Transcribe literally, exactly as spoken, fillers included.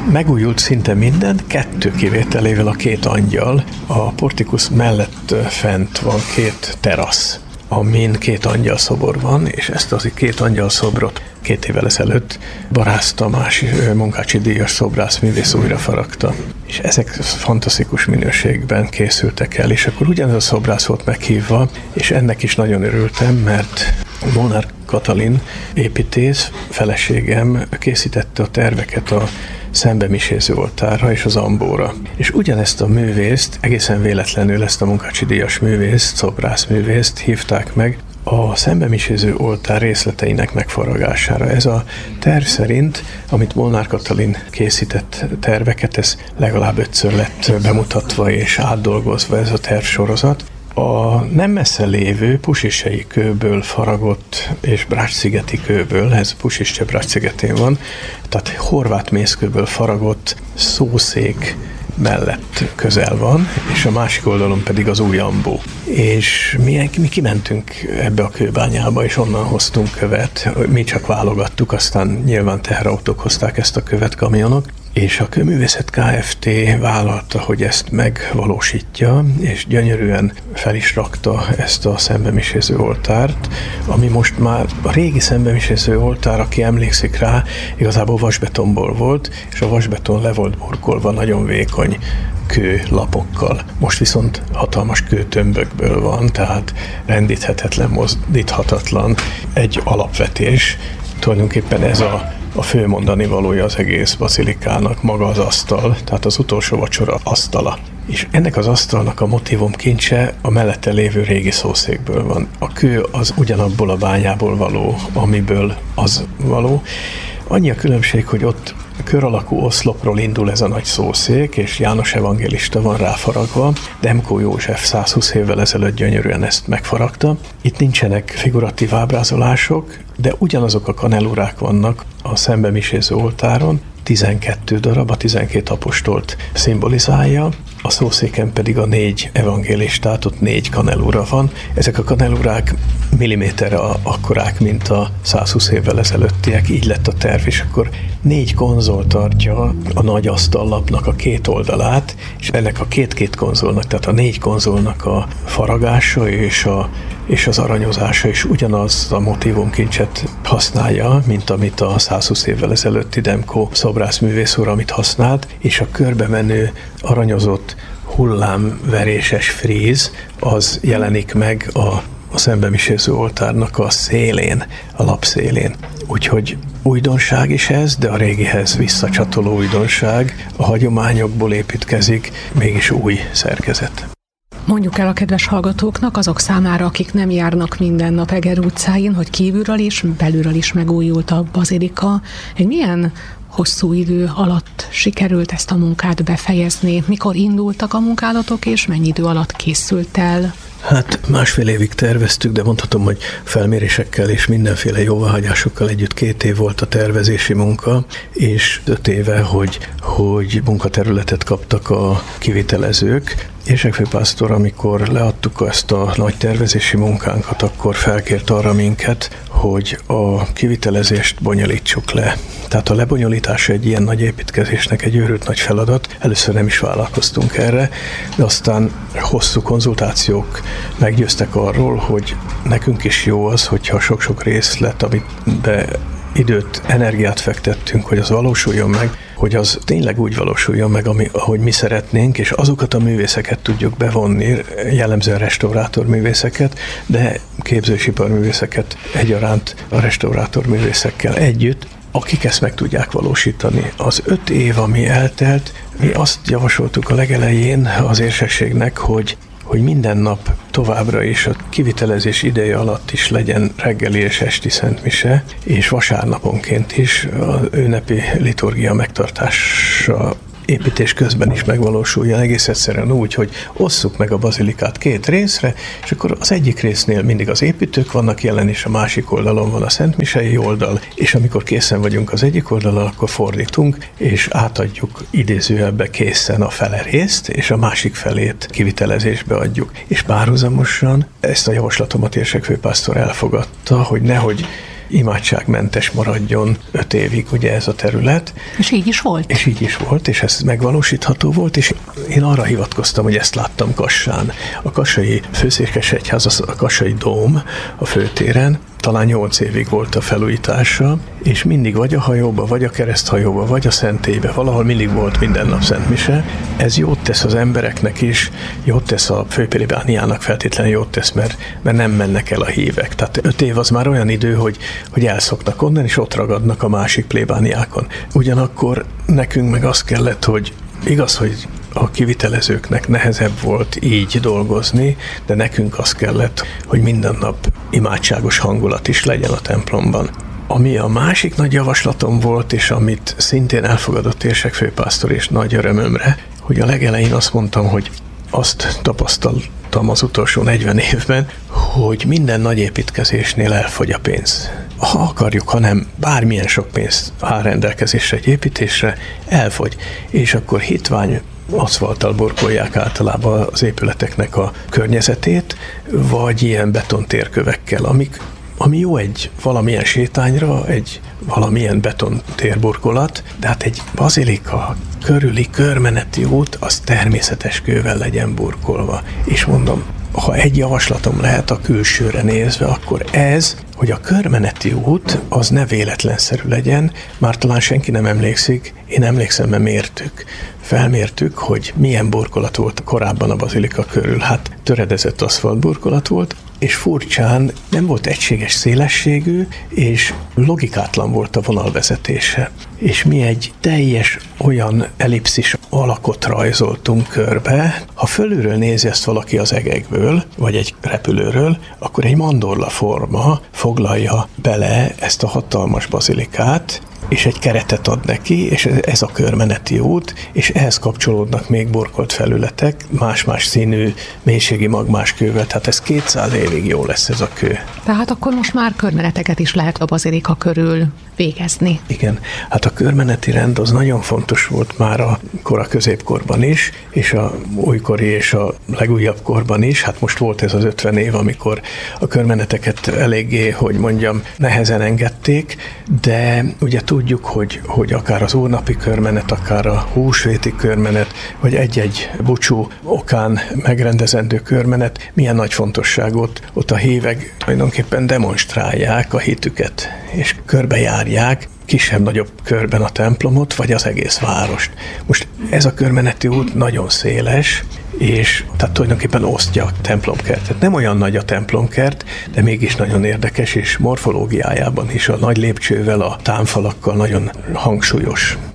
Megújult szinte minden, kettő kivételével a két angyal. A portikus mellett fent van két terasz, amin két angyal szobor van, és ezt az két angyal szobrot két évvel ezelőtt Barász Tamás Munkácsi díjas szobrászművész újra faragta. És ezek fantasztikus minőségben készültek el, és akkor ugyanaz a szobrász volt meghívva, és ennek is nagyon örültem, mert Molnár Katalin építész, feleségem készítette a terveket a szembemiséző oltárra és az ambóra. És ugyanezt a művészt, egészen véletlenül ezt a Munkácsi díjas művészt, szobrászművészt hívták meg a szembemiséző oltár részleteinek megfaragására. Ez a terv szerint, amit Molnár Katalin készített terveket, ez legalább ötször lett bemutatva és átdolgozva ez a tervsorozat. A nem messze lévő Pusisei kőből faragott és Brács-szigeti kőből, ez Pusisce Brács-szigetén van, tehát horvát mészkőből faragott szószék mellett közel van, és a másik oldalon pedig az új ambó. És mi, mi kimentünk ebbe a kőbányába, és onnan hoztunk követ. Mi csak válogattuk, aztán nyilván teherautók hozták ezt a követ, kamionok, és a Kőművészet Kft. Vállalta, hogy ezt megvalósítja, és gyönyörűen fel is rakta ezt a szembemiséző oltárt, ami most már a régi szembemiséző oltár, aki emlékszik rá, igazából vasbetonból volt, és a vasbeton le volt burkolva nagyon vékony kőlapokkal. Most viszont hatalmas kőtömbökből van, tehát rendíthetetlen, mozdíthatatlan egy alapvetés. Tulajdonképpen ez a A fő mondani valója az egész bazilikának maga az asztal, tehát az utolsó vacsora asztala. És ennek az asztalnak a motívum kincse a mellette lévő régi szószékből van. A kő az ugyanabból a bányából való, amiből az való. Annyi a különbség, hogy ott kör alakú oszlopról indul ez a nagy szószék, és János evangélista van ráfaragva. Demkó József százhúsz évvel ezelőtt gyönyörűen ezt megfaragta. Itt nincsenek figuratív ábrázolások, de ugyanazok a kanellurák vannak a szembemiséző oltáron, tizenkét darab, a tizenkét apostolt szimbolizálja, a szószéken pedig a négy evangélistát, ott négy kanellura van. Ezek a kanellurák milliméterre akkorák, mint a százhúsz évvel ezelőttiek, így lett a terv, és akkor négy konzol tartja a nagy asztallapnak a két oldalát, és ennek a két-két konzolnak, tehát a négy konzolnak a faragása és, a, és az aranyozása is ugyanaz a motívumkincset használja, mint amit a százhúsz évvel ezelőtti Demkó szobrászművész úr, amit használt, és a körbe menő aranyozott hullámveréses fríz, az jelenik meg a, a szembemiséző oltárnak a szélén, a lapszélén. Úgyhogy újdonság is ez, de a régihez visszacsatoló újdonság, a hagyományokból építkezik, mégis új szerkezet. Mondjuk el a kedves hallgatóknak, azok számára, akik nem járnak minden nap Eger utcáin, hogy kívülről is, belülről is megújult a bazilika. Egy milyen hosszú idő alatt sikerült ezt a munkát befejezni? Mikor indultak a munkálatok, és mennyi idő alatt készült el? Hát másfél évig terveztük, de mondhatom, hogy felmérésekkel és mindenféle jóváhagyásokkal együtt két év volt a tervezési munka, és öt éve, hogy, hogy munkaterületet kaptak a kivitelezők. Érsekfőpásztor, amikor leadtuk ezt a nagy tervezési munkánkat, akkor felkért arra minket, hogy a kivitelezést bonyolítsuk le. Tehát a lebonyolítása egy ilyen nagy építkezésnek egy őrült nagy feladat. Először nem is vállalkoztunk erre, de aztán hosszú konzultációk meggyőztek arról, hogy nekünk is jó az, hogyha sok-sok részlet, amit be időt, energiát fektettünk, hogy az valósuljon meg, hogy az tényleg úgy valósuljon meg, ami, ahogy mi szeretnénk, és azokat a művészeket tudjuk bevonni, jellemzően restaurátorművészeket, de képzősiparművészeket egyaránt a restaurátorművészekkel együtt, akik ezt meg tudják valósítani. Az öt év, ami eltelt, mi azt javasoltuk a legelején az érsekségnek, hogy hogy minden nap továbbra is a kivitelezés ideje alatt is legyen reggeli és esti szentmise, és vasárnaponként is az ünnepi liturgia megtartása építés közben is megvalósuljon, egész egyszerűen úgy, hogy osszuk meg a bazilikát két részre, és akkor az egyik résznél mindig az építők vannak jelen, és a másik oldalon van a szentmisei oldal, és amikor készen vagyunk az egyik oldalon, akkor fordítunk, és átadjuk idézőjelbe készen a fele részt, és a másik felét kivitelezésbe adjuk. És párhuzamosan ezt a javaslatomat Érsekfőpásztor elfogadta, hogy nehogy imádságmentes maradjon öt évig ugye ez a terület. És így is volt? És így is volt, és ez megvalósítható volt, és én arra hivatkoztam, hogy ezt láttam Kassán. A kassai főszékesegyház, a kassai dóm a főtéren, talán nyolc évig volt a felújítása, és mindig vagy a hajóba, vagy a kereszthajóba, vagy a szentélybe, valahol mindig volt minden nap szentmise. Ez jót tesz az embereknek is, jót tesz a főplébániának, feltétlenül jót tesz, mert, mert nem mennek el a hívek. Tehát öt év az már olyan idő, hogy, hogy elszoknak onnan, és ott ragadnak a másik plébániákon. Ugyanakkor nekünk meg az kellett, hogy igaz, hogy a kivitelezőknek nehezebb volt így dolgozni, de nekünk az kellett, hogy minden nap imádságos hangulat is legyen a templomban. Ami a másik nagy javaslatom volt, és amit szintén elfogadott érsek főpásztor, és nagy örömömre, hogy a legelején azt mondtam, hogy azt tapasztaltam az utolsó negyven évben, hogy minden nagy építkezésnél elfogy a pénz. Ha akarjuk, hanem bármilyen sok pénz áll rendelkezésre egy építésre, elfogy, és akkor hitvány aszfalttal burkolják általában az épületeknek a környezetét, vagy ilyen betontérkövekkel, amik, ami jó egy valamilyen sétányra, egy valamilyen betontérburkolat, de hát egy bazilika körüli körmeneti út, az természetes kővel legyen burkolva. És mondom, ha egy javaslatom lehet a külsőre nézve, akkor ez, hogy a körmeneti út az ne véletlenszerű legyen, már talán senki nem emlékszik, én emlékszem, mert mértük. Felmértük, hogy milyen burkolat volt korábban a bazilika körül. Hát töredezett aszfaltburkolat volt, és furcsán nem volt egységes szélességű, és logikátlan volt a vonalvezetése. És mi egy teljes olyan ellipszis alakot rajzoltunk körbe. Ha fölülről nézi ezt valaki az egekből, vagy egy repülőről, akkor egy mandorla forma foglalja bele ezt a hatalmas bazilikát, és egy keretet ad neki, és ez a körmeneti út, és ehhez kapcsolódnak még burkolt felületek, más-más színű, mélységi magmás kővel, tehát ez kétszáz évig jó lesz ez a kő. Tehát akkor most már körmeneteket is lehet a bazilika körül végezni. Igen, hát a körmeneti rend az nagyon fontos volt már a kora középkorban is, és a újkori és a legújabb korban is. Hát most volt ez az ötven év, amikor a körmeneteket eléggé, hogy mondjam, nehezen engedték, de ugye tudjuk, hogy, hogy akár az úrnapi körmenet, akár a húsvéti körmenet, vagy egy-egy búcsú okán megrendezendő körmenet milyen nagy fontosságot ott a hívek tulajdonképpen demonstrálják a hitüket, és körbejárják kisebb-nagyobb körben a templomot, vagy az egész várost. Most ez a körmeneti út nagyon széles, és tehát tulajdonképpen osztja a templomkertet. Nem olyan nagy a templomkert, de mégis nagyon érdekes, és morfológiájában is a nagy lépcsővel, a támfalakkal nagyon hangsúlyos.